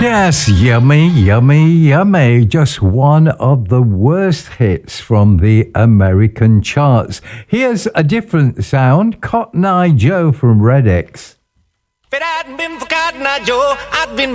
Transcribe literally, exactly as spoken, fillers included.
Yes, yummy, yummy, yummy. Just one of the worst hits from the American charts. Here's a different sound. Cotton Eye Joe from Red X. If it hadn't been for Cotton Eye Joe, I'd been